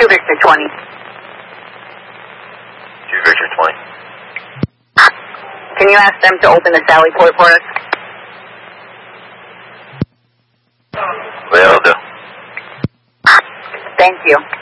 Victor 20. 2 Victor 20. Can you ask them to open the Sally port for us? Will do. Thank you.